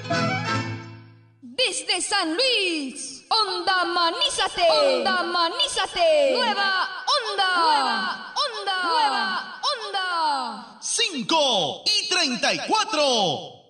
Desde San Luis, Onda Manízate, Onda Manízate, Nueva Onda, Nueva Onda, Nueva Onda. 5:34.